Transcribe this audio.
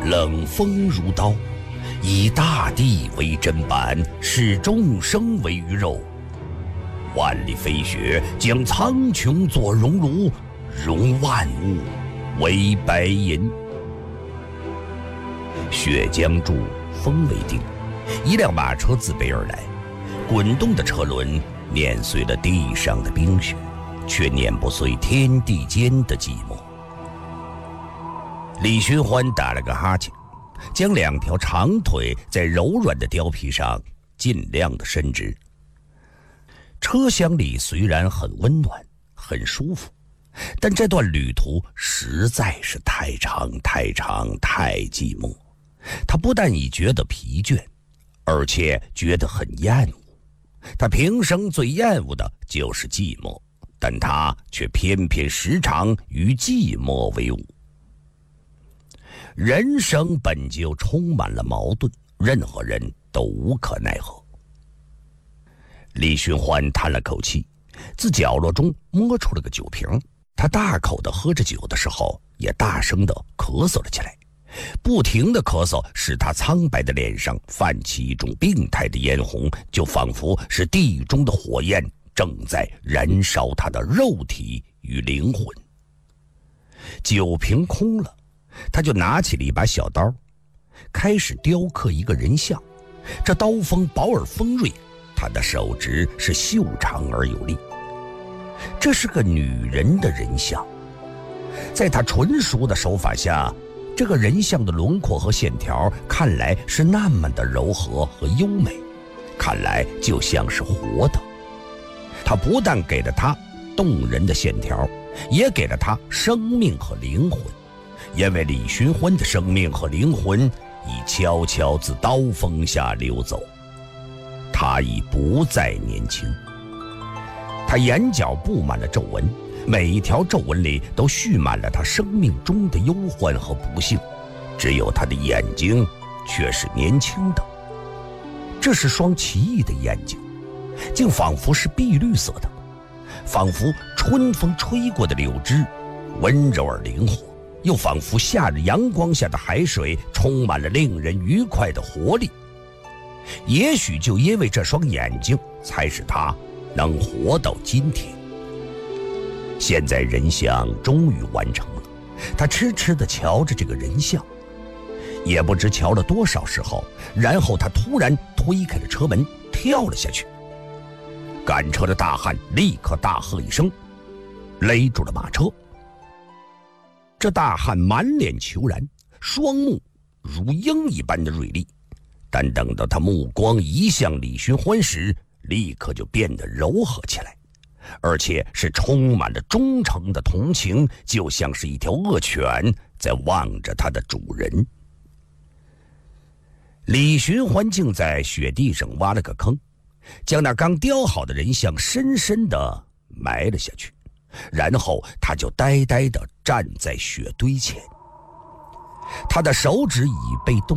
冷风如刀，以大地为砧板，视众生为鱼肉。万里飞雪，将苍穹作熔炉，熔万物为白银。雪将注，风为定。一辆马车自北而来，滚动的车轮碾碎了地上的冰雪，却碾不碎天地间的寂寞。李寻欢打了个哈欠，将两条长腿在柔软的貂皮上尽量的伸直。车厢里虽然很温暖很舒服，但这段旅途实在是太长太长太寂寞。他不但已觉得疲倦，而且觉得很厌恶。他平生最厌恶的就是寂寞，但他却偏偏时常与寂寞为伍。人生本就充满了矛盾，任何人都无可奈何。李寻欢叹了口气，自角落中摸出了个酒瓶，他大口地喝着酒的时候，也大声地咳嗽了起来。不停的咳嗽使他苍白的脸上泛起一种病态的嫣红，就仿佛是地中的火焰正在燃烧他的肉体与灵魂。酒瓶空了，他就拿起了一把小刀，开始雕刻一个人像。这刀锋薄而锋锐，他的手指是修长而有力。这是个女人的人像，在他纯熟的手法下，这个人像的轮廓和线条看来是那么的柔和和优美，看来就像是活的。他不但给了他动人的线条，也给了他生命和灵魂，因为李寻欢的生命和灵魂已悄悄自刀锋下流走。他已不再年轻，他眼角布满了皱纹，每一条皱纹里都蓄满了他生命中的忧患和不幸，只有他的眼睛却是年轻的。这是双奇异的眼睛，竟仿佛是碧绿色的，仿佛春风吹过的柳枝，温柔而灵活，又仿佛夏日阳光下的海水，充满了令人愉快的活力。也许就因为这双眼睛，才使他能活到今天。现在人像终于完成了，他痴痴地瞧着这个人像，也不知瞧了多少时候，然后他突然推开了车门，跳了下去。赶车的大汉立刻大喝一声，勒住了马车。这大汉满脸虬髯，双目如鹰一般的锐利，但等到他目光移向李寻欢时，立刻就变得柔和起来，而且是充满了忠诚的同情，就像是一条恶犬在望着它的主人。李寻欢竟在雪地上挖了个坑，将那刚雕好的人像深深地埋了下去，然后他就呆呆地站在雪堆前，他的手指已被冻